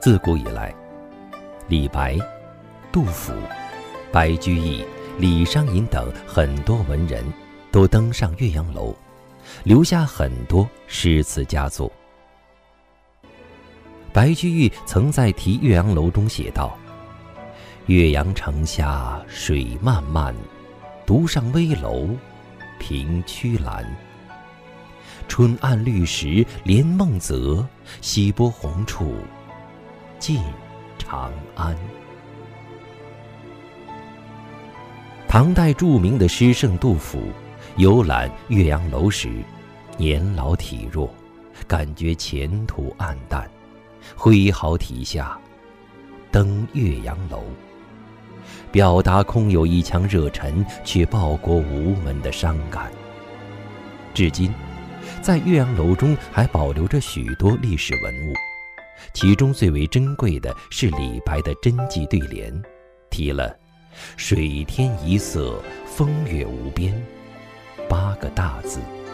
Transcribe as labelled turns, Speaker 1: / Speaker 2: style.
Speaker 1: 自古以来，李白、杜甫、白居易、李商隐等很多文人都登上岳阳楼，留下很多诗词佳作。白居易曾在题岳阳楼中写道：岳阳城下水漫漫，独上危楼凭曲栏。春暗绿时连梦泽，西波红处近长安。唐代著名的诗圣杜甫游览岳阳楼时，年老体弱，感觉前途黯淡，挥毫题下登岳阳楼，表达空有一腔热忱却报国无门的伤感。至今在岳阳楼中还保留着许多历史文物，其中最为珍贵的是李白的真迹对联，题了水天一色，风月无边8个大字。